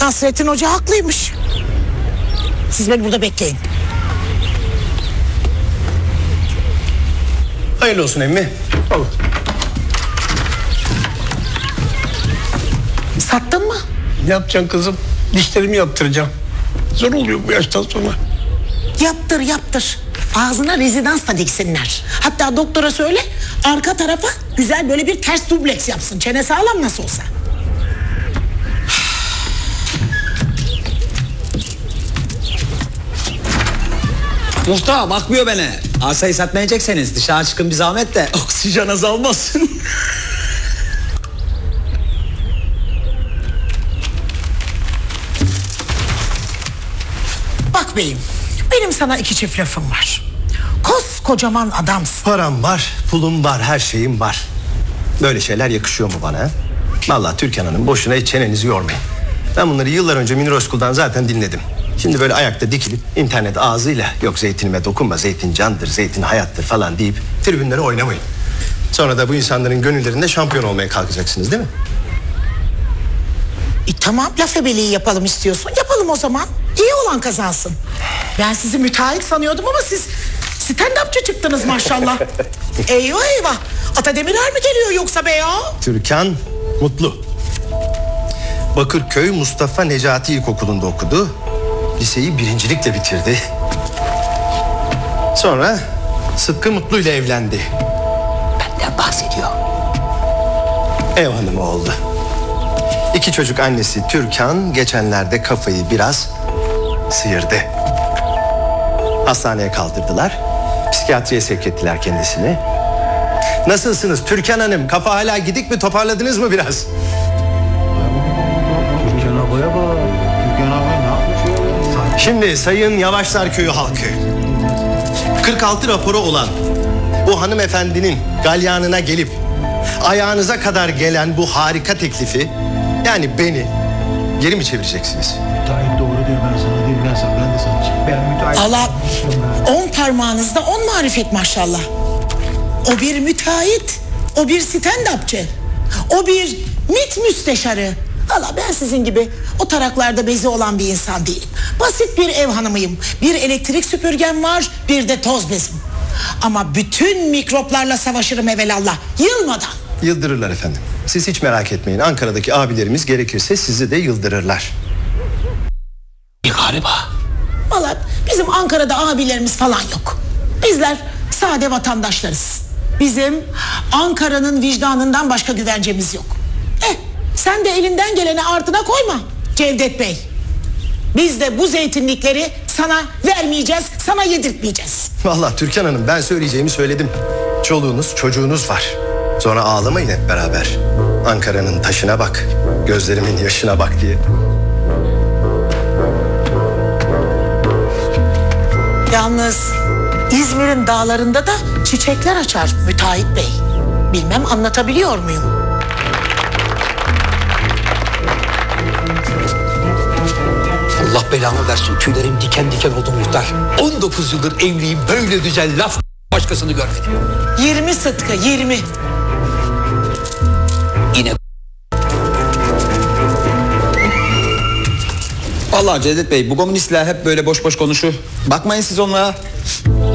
Nasrettin Hoca haklıymış. Siz beni burada bekleyin. Hayırlı olsun emmi. Olur. Sattın mı? Ne yapacaksın kızım? Dişlerimi yaptıracağım. Zor oluyor bu yaştan sonra. Yaptır. Ağzına rezidans da diksinler. Hatta doktora söyle arka tarafa güzel böyle bir ters dubleks yapsın. Çene sağlam nasıl olsa. Muhtar bakmıyor beni. Arsayı satmayacaksınız. Dışarı çıkın bir zahmet de oksijen azalmasın. Bak beyim, benim sana 2 çift lafım var. Koskocaman adamsın. Param var, pulum var, her şeyim var. Böyle şeyler yakışıyor mu bana? Vallahi Türkan Hanım boşuna hiç çenenizi yormayın. Ben bunları yıllar önce Münir Özkul'dan zaten dinledim. Şimdi böyle ayakta dikilip internet ağzıyla yok zeytinime dokunma, zeytin candır, zeytin hayattır falan deyip tribünlere oynamayın. Sonra da bu insanların gönüllerinde şampiyon olmaya kalkacaksınız değil mi? Tamam, laf ebeliği yapalım istiyorsun. Yapalım o zaman. İyi olan kazansın. Ben sizi müteahhit sanıyordum ama siz stand-upçı çıktınız maşallah. Eyvah. Ata Demirer mi geliyor yoksa be ya? Türkan Mutlu. Bakırköy Mustafa Necati İlkokulu'nda okudu. Liseyi birincilikle bitirdi. Sonra Sıtkı Mutlu ile evlendi. Benden bahsediyor. Ev hanımı oldu. 2 çocuk annesi Türkan geçenlerde kafayı biraz sıyırdı. Hastaneye kaldırdılar. Psikiyatriye sevk ettiler kendisini. Nasılsınız Türkan Hanım? Kafa hala gidik mi? Toparladınız mı biraz? Türkan abaya bak. Türkan abaya ne yapmış? Şimdi Sayın Yavaşlar Köyü halkı, 46 raporu olan bu hanımefendinin galyanına gelip ayağınıza kadar gelen bu harika teklifi, yani beni geri mi çevireceksiniz? Müteahhit doğru diyor, ben sana değil, ben de sana şey. Ben müteahhit. Allah 10 parmağınızda 10 marifet maşallah. O bir müteahhit, o bir stand-upçı, o bir MİT müsteşarı. Allah ben sizin gibi o taraklarda bezi olan bir insan değilim. Basit bir ev hanımıyım. Bir elektrik süpürgem var, bir de toz bezim. Ama bütün mikroplarla savaşırım evelallah, yılmadan. Yıldırırlar efendim. Siz hiç merak etmeyin. Ankara'daki abilerimiz gerekirse sizi de yıldırırlar. Galiba. Vallahi bizim Ankara'da abilerimiz falan yok. Bizler sade vatandaşlarız. Bizim Ankara'nın vicdanından başka güvencemiz yok. Sen de elinden geleni ardına koyma Cevdet Bey. Biz de bu zeytinlikleri sana vermeyeceğiz, sana yedirtmeyeceğiz. Vallahi Türkan Hanım ben söyleyeceğimi söyledim. Çoluğunuz çocuğunuz var. Sonra ağlamayın hep beraber. Ankara'nın taşına bak, gözlerimin yaşına bak diye. Yalnız İzmir'in dağlarında da çiçekler açar müteahhit bey. Bilmem anlatabiliyor muyum? Allah belamı versin. Tüylerim diken diken oldu muhtar. 19 yıldır evliyim. Böyle güzel laf başkasını görmedim. 20 Sıtkı 20. Yine Vallahi Cevdet Bey bu komünistler hep böyle boş boş konuşur. Bakmayın siz onlara.